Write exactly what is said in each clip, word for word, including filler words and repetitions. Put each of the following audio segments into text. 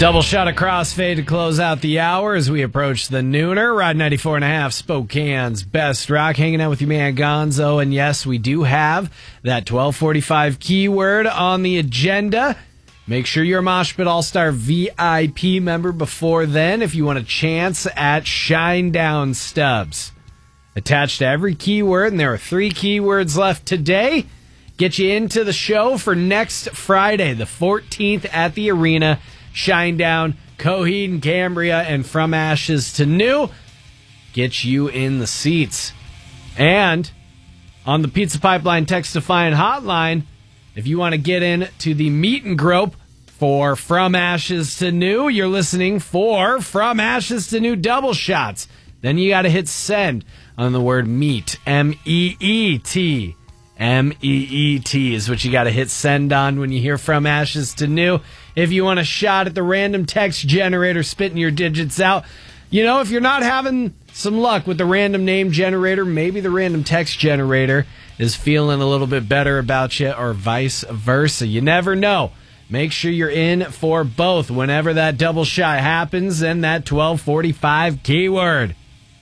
Double shot of Crossfade to close out the hour as we approach the nooner. Rod ninety-four and a half, Spokane's best rock. Hanging out with you, man, Gonzo. And yes, we do have that twelve forty-five keyword on the agenda. Make sure you're a Mosh Pit All-Star V I P member before then if you want a chance at Shinedown stubs. Attached to every keyword, and there are three keywords left today. Get you into the show for next Friday, the fourteenth at the arena. Shinedown, Coheed and Cambria, and From Ashes to New. Get you in the seats. And on the Pizza Pipeline Text-Defiant hotline, if you want to get in to the meet and grope for From Ashes to New, you're listening for From Ashes to New double shots. Then you got to hit send on the word meet, M E E T. M E E T is what you got to hit send on when you hear From Ashes to New. If you want a shot at the random text generator spitting your digits out, you know, if you're not having some luck with the random name generator, maybe the random text generator is feeling a little bit better about you, or vice versa. You never know. Make sure you're in for both whenever that double shot happens and that twelve forty-five keyword.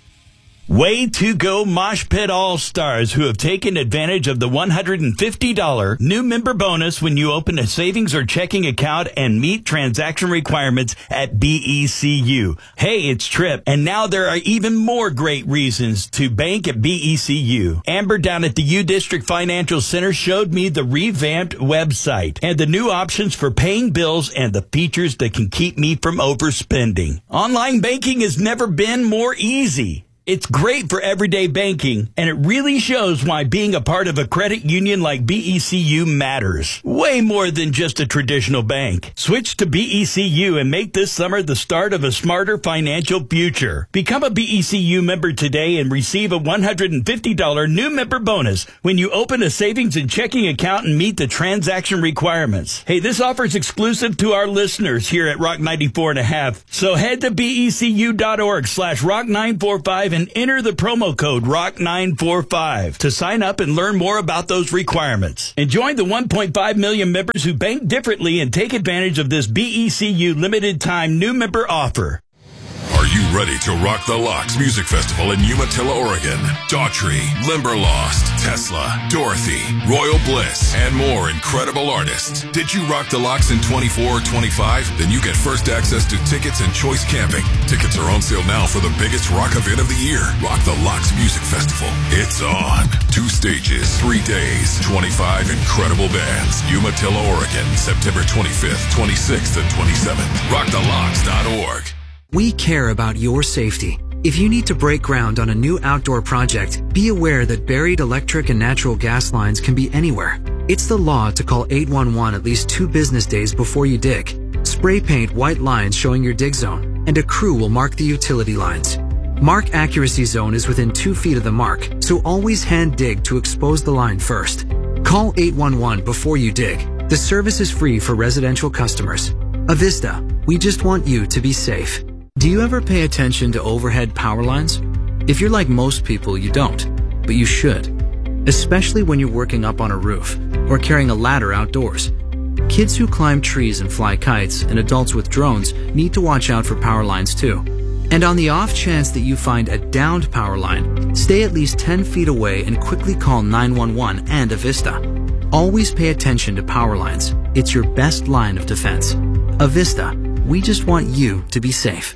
Way to go, Mosh Pit All-Stars, who have taken advantage of the one hundred fifty dollars new member bonus when you open a savings or checking account and meet transaction requirements at B E C U. Hey, it's Trip, and now there are even more great reasons to bank at B E C U. Amber down at the U District Financial Center showed me the revamped website and the new options for paying bills and the features that can keep me from overspending. Online banking has never been more easy. It's great for everyday banking, and it really shows why being a part of a credit union like B E C U matters. Way more than just a traditional bank. Switch to B E C U and make this summer the start of a smarter financial future. Become a B E C U member today and receive a one hundred fifty dollars new member bonus when you open a savings and checking account and meet the transaction requirements. Hey, this offer is exclusive to our listeners here at Rock ninety-four and a half. So head to becu.org slash rock nine forty-five and enter the promo code rock nine forty-five to sign up and learn more about those requirements. And join the one point five million members who bank differently and take advantage of this B E C U limited time new member offer. Are you ready to rock the Locks Music Festival in Umatilla, Oregon? Daughtry, Limberlost, Tesla, Dorothy, Royal Bliss, and more incredible artists. Did you rock the Locks in twenty-four or twenty-five? Then you get first access to tickets and choice camping. Tickets are on sale now for the biggest rock event of the year. Rock the Locks Music Festival. It's on. Two stages, three days, twenty-five incredible bands. Umatilla, Oregon, September twenty-fifth, twenty-sixth, and twenty-seventh. rock the locks dot org. We care about your safety. If you need to break ground on a new outdoor project, be aware that buried electric and natural gas lines can be anywhere. It's the law to call eight one one at least two business days before you dig. Spray paint white lines showing your dig zone, and a crew will mark the utility lines. Mark accuracy zone is within two feet of the mark, so always hand dig to expose the line first. Call eight one one before you dig. The service is free for residential customers. Avista, we just want you to be safe. Do you ever pay attention to overhead power lines? If you're like most people, you don't, but you should. Especially when you're working up on a roof or carrying a ladder outdoors. Kids who climb trees and fly kites and adults with drones need to watch out for power lines too. And on the off chance that you find a downed power line, stay at least ten feet away and quickly call nine one one and Avista. Always pay attention to power lines. It's your best line of defense. Avista, we just want you to be safe.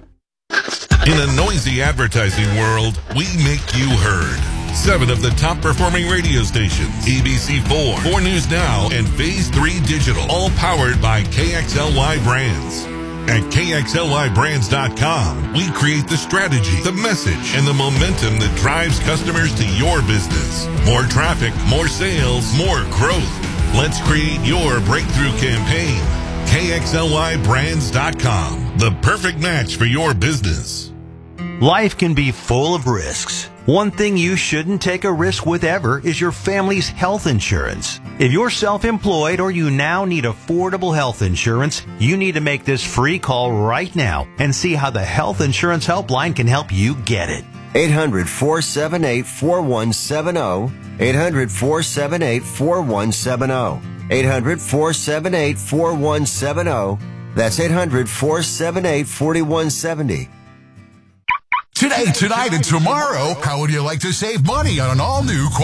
In a noisy advertising world, we make you heard. Seven of the top performing radio stations, A B C four, four News Now, and Phase three Digital, all powered by K X L Y Brands. At K X L Y brands dot com, we create the strategy, the message, and the momentum that drives customers to your business. More traffic, more sales, more growth. Let's create your breakthrough campaign. K X L Y brands dot com, the perfect match for your business. Life can be full of risks. One thing you shouldn't take a risk with ever is your family's health insurance. If you're self-employed or you now need affordable health insurance, you need to make this free call right now and see how the Health Insurance Helpline can help you get it. eight hundred, four seven eight, four one seven zero. eight hundred, four seven eight, four one seven zero. eight hundred, four seven eight, four one seven zero. That's eight hundred, four seven eight, four one seven zero. Today, tonight, and tomorrow, how would you like to save money on an all-new